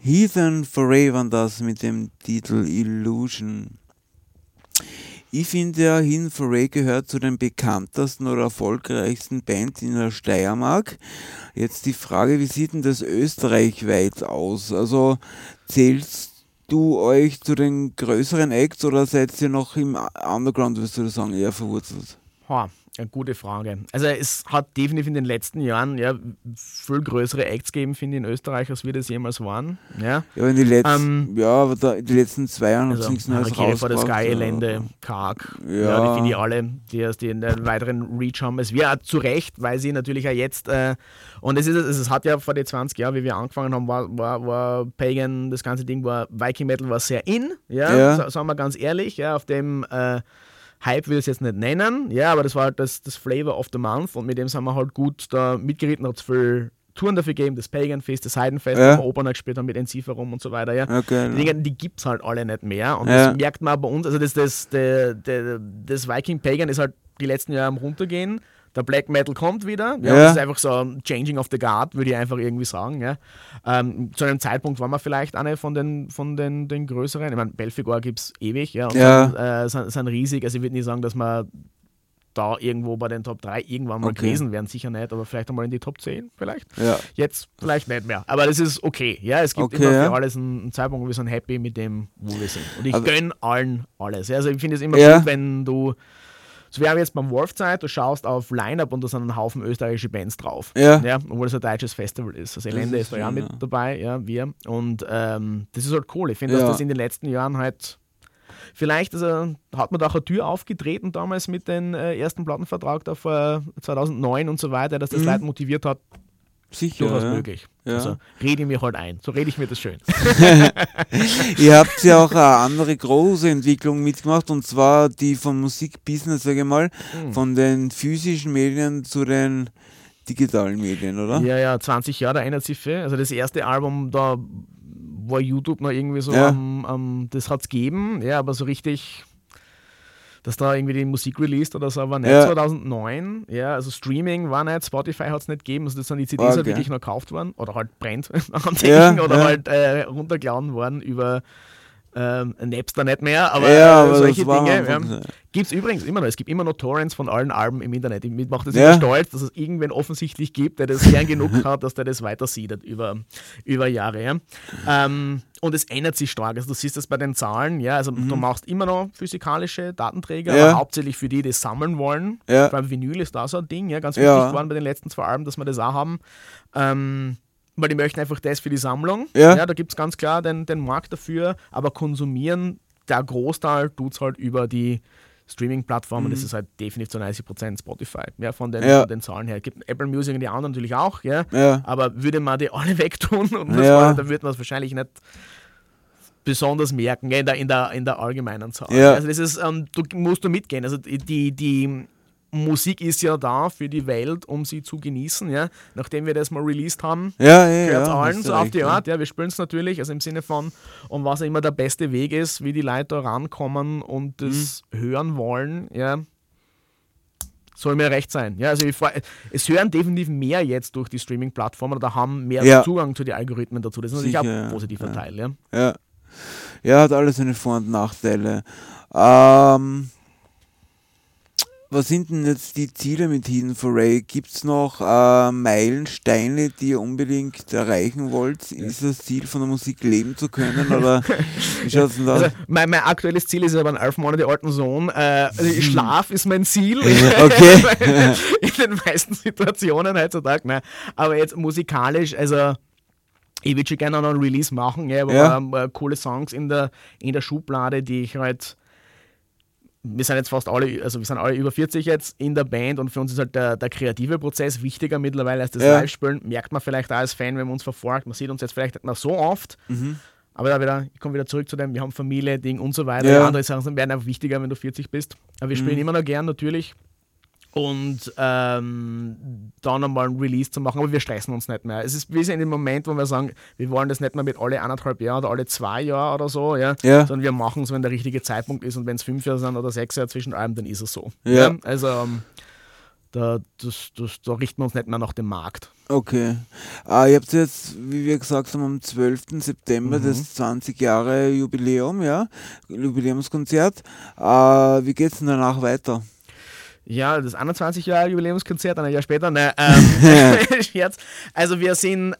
Heathen Foray war das mit dem Titel Illusion. Ich finde ja, Heathen Foray gehört zu den bekanntesten oder erfolgreichsten Bands in der Steiermark. Jetzt die Frage, wie sieht denn das österreichweit aus? Also zählst du euch zu den größeren Acts oder seid ihr noch im Underground, würdest du sagen, eher verwurzelt? Eine gute Frage. Also es hat definitiv in den letzten Jahren viel größere Acts gegeben, finde ich, in Österreich, als wir das jemals waren. Ja, in die letzten, aber die letzten 2 Jahren hat es nichts Neues rausgebracht. For the rausgebracht. Sky, Elende, Karg, die finde ich alle, die einen weiteren Reach haben. Es wäre zu Recht, weil sie natürlich auch jetzt, und es hat ja vor den 20 Jahren, wie wir angefangen haben, war Pagan, das ganze Ding Viking Metal war sehr in, sagen wir ganz ehrlich, auf dem Hype will ich es jetzt nicht nennen, aber das war halt das Flavor of the Month und mit dem sind wir halt gut da mitgeritten, hat es viel Touren dafür gegeben, das Pagan Fest, das Heidenfest, wo wir Opener gespielt haben mit NC rum und so weiter. Okay, die Dinge, die gibt es halt alle nicht mehr und das merkt man bei uns, also das Viking Pagan ist halt die letzten Jahre am Runtergehen. Der Black Metal kommt wieder. Das ist einfach so ein Changing of the Guard, würde ich einfach irgendwie sagen. Ja. Zu einem Zeitpunkt waren wir vielleicht eine von den größeren. Ich meine, Belfegor gibt es ewig. Sind riesig. Also ich würde nicht sagen, dass wir da irgendwo bei den Top 3 irgendwann mal gewesen wären. Sicher nicht, aber vielleicht einmal in die Top 10 vielleicht. Ja. Jetzt vielleicht nicht mehr. Aber das ist okay. Ja, es gibt immer für alles einen Zeitpunkt, wo wir sind happy mit dem, wo wir sind. Und ich gönne allen alles. Also ich finde es immer gut, wenn du so wir haben jetzt beim Wolfzeit, du schaust auf Line-Up und da sind ein Haufen österreichische Bands drauf. Obwohl es ein deutsches Festival ist. Also Elende ist da ja mit dabei, wir. Und das ist halt cool. Ich finde, dass das in den letzten Jahren halt vielleicht hat man da auch eine Tür aufgetreten damals mit dem ersten Plattenvertrag da vor 2009 und so weiter, dass das Leute motiviert hat. Sicher, durchaus möglich. Also rede ich mir halt ein. So rede ich mir das schön. Ihr habt ja auch eine andere große Entwicklung mitgemacht und zwar die vom Musikbusiness, sage ich mal, von den physischen Medien zu den digitalen Medien, oder? Ja, 20 Jahre, da ändert sich viel. Also das erste Album, da war YouTube noch irgendwie so das hat es gegeben, aber so richtig, dass da irgendwie die Musik released oder so, war nicht 2009. Also Streaming war nicht, Spotify hat es nicht gegeben, also das sind die CDs halt wirklich noch gekauft worden oder halt brennt oder halt runtergeladen worden über Napster nicht mehr, aber solche Dinge. Gibt es übrigens immer noch. Es gibt immer noch Torrents von allen Alben im Internet. Ich mache das immer stolz, dass es irgendwen offensichtlich gibt, der das gern genug hat, dass der das weiter sieht über Jahre. Ja. Und es ändert sich stark. Also du siehst das bei den Zahlen. Also du machst immer noch physikalische Datenträger, aber hauptsächlich für die das sammeln wollen. Beim Vinyl ist da so ein Ding. Ganz wichtig geworden bei den letzten 2 Alben, dass wir das auch haben. Weil die möchten einfach das für die Sammlung. Da gibt es ganz klar den Markt dafür, aber konsumieren, der Großteil tut es halt über die Streaming-Plattformen. Das ist halt definitiv zu 90% Spotify, von den Zahlen her. Es gibt Apple Music und die anderen natürlich auch, aber würde man die alle wegtun, und dann würde man es wahrscheinlich nicht besonders merken, in der allgemeinen Zahl. Also das ist, musst du mitgehen. Also die Musik ist ja da für die Welt, um sie zu genießen, nachdem wir das mal released haben, gehört allen so auf die Art, wir spielen es natürlich, also im Sinne von, und was immer der beste Weg ist, wie die Leute da rankommen und das hören wollen, soll mir recht sein. Also es hören definitiv mehr jetzt durch die Streaming-Plattformen oder haben mehr Zugang zu den Algorithmen dazu, das ist natürlich auch ein positiver Teil. Ja, hat alles seine Vor- und Nachteile. Was sind denn jetzt die Ziele mit Heathen Foray? Gibt es noch Meilensteine, die ihr unbedingt erreichen wollt? Ist das Ziel, von der Musik leben zu können? Oder wie schaut es denn da aus? Also mein aktuelles Ziel ist aber ein 11 Monate alten Sohn. Schlaf ist mein Ziel. Okay. In den meisten Situationen heutzutage. Nein. Aber jetzt musikalisch, also ich würde schon gerne noch einen Release machen, aber coole Songs in der Schublade, die ich halt. Wir sind jetzt fast alle, also wir sind alle über 40 jetzt in der Band und für uns ist halt der kreative Prozess wichtiger mittlerweile als das Live-Spielen. Merkt man vielleicht auch als Fan, wenn man uns verfolgt. Man sieht uns jetzt vielleicht nicht mehr so oft, aber ich komme wieder zurück zu dem, wir haben Familie, Ding und so weiter. Andere Sachen werden einfach wichtiger, wenn du 40 bist. Aber wir spielen immer noch gern natürlich. Und dann einmal ein Release zu machen, aber wir stressen uns nicht mehr. Wir sind in dem Moment, wo wir sagen, wir wollen das nicht mehr mit alle 1,5 Jahren oder alle 2 Jahren oder so, sondern wir machen es, wenn der richtige Zeitpunkt ist und wenn es 5 Jahre sind oder 6 Jahre zwischen allem, dann ist es so. Also Da richten wir uns nicht mehr nach dem Markt. Okay. Ihr habt jetzt, wie wir gesagt haben, am 12. September das 20 Jahre Jubiläum, ja, Jubiläumskonzert. Wie geht es denn danach weiter? Ja, das 21 Jahre Jubiläumskonzert, ein Jahr später, Scherz. Also wir sind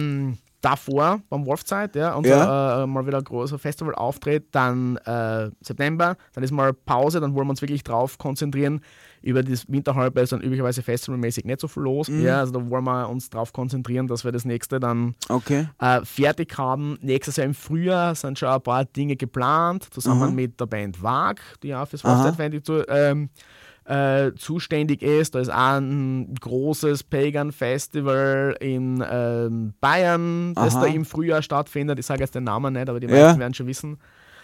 davor beim Wolfzeit, unser mal wieder ein großer Festivalauftritt, dann September, dann ist mal Pause, dann wollen wir uns wirklich drauf konzentrieren. Über das Winterhalbjahr ist dann üblicherweise festivalmäßig nicht so viel los. Also da wollen wir uns drauf konzentrieren, dass wir das nächste dann fertig haben. Nächstes Jahr im Frühjahr sind schon ein paar Dinge geplant, zusammen mit der Band WAG, die auch fürs Wolfzeit zuständig ist. Da ist auch ein großes Pagan-Festival in Bayern, das da im Frühjahr stattfindet. Ich sage jetzt den Namen nicht, aber die meisten werden schon wissen,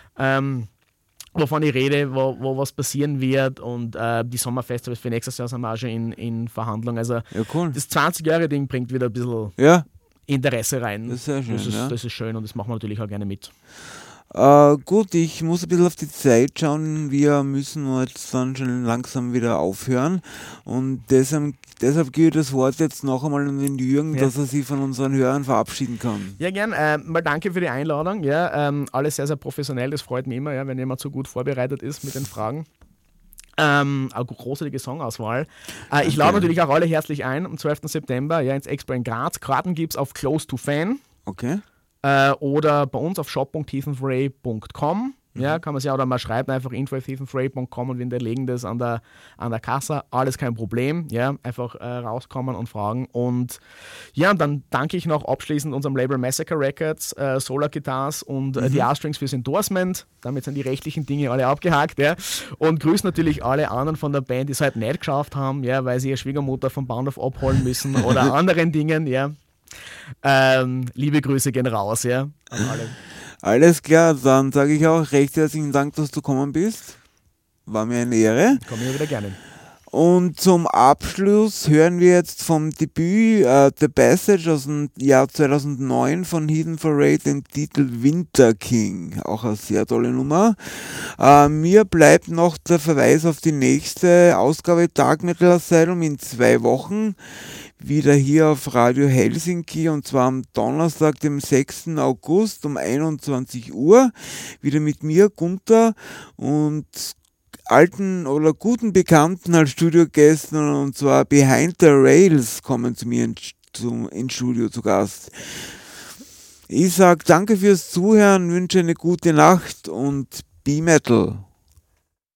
wovon ich rede, wo was passieren wird. Und die Sommerfestivals für nächstes Jahr sind wir auch schon in Verhandlung. Also das 20-Jahre-Ding bringt wieder ein bisschen Interesse rein. Das ist sehr schön. Das ist schön und das machen wir natürlich auch gerne mit. Gut, ich muss ein bisschen auf die Zeit schauen. Wir müssen jetzt dann schon langsam wieder aufhören. Und deshalb gebe ich das Wort jetzt noch einmal an den Jürgen, dass er sich von unseren Hörern verabschieden kann. Ja, gern. Mal danke für die Einladung. Ja, alles sehr, sehr professionell. Das freut mich immer, wenn jemand so gut vorbereitet ist mit den Fragen. Eine großartige Songauswahl. Ich lade natürlich auch alle herzlich ein am 12. September ins Expo in Graz. Karten gibt es auf Close to Fan. Okay. Oder bei uns auf shop.ethanfray.com. Ja, kann man sich auch mal schreiben, einfach info@ethanfray.com und wir hinterlegen das an der Kasse. Alles kein Problem. Ja, einfach rauskommen und fragen. Und ja, dann danke ich noch abschließend unserem Label Massacre Records, Solar Guitars und die R-Strings fürs Endorsement. Damit sind die rechtlichen Dinge alle abgehakt. Ja. Und grüße natürlich alle anderen von der Band, die es halt nicht geschafft haben, weil sie ihre Schwiegermutter vom Bahnhof abholen müssen oder anderen Dingen. Ja. Liebe Grüße gehen raus, an alle. Alles klar, dann sage ich auch recht herzlichen Dank, dass du gekommen bist. War mir eine Ehre. Komme ich wieder gerne. Und zum Abschluss hören wir jetzt vom Debüt The Passage aus dem Jahr 2009 von Heathen Foray den Titel Winter King. Auch eine sehr tolle Nummer. Mir bleibt noch der Verweis auf die nächste Ausgabe Dark Metal Asylum in 2 Wochen. Wieder hier auf Radio Helsinki und zwar am Donnerstag, dem 6. August um 21 Uhr. Wieder mit mir, Gunther, und alten oder guten Bekannten als Studiogästen, und zwar Behind the Rails kommen zu mir ins Studio zu Gast. Ich sage danke fürs Zuhören, wünsche eine gute Nacht und Be Metal.